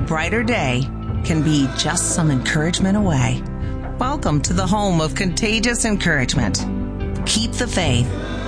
brighter day can be just some encouragement away. Welcome to the home of contagious encouragement. Keep the faith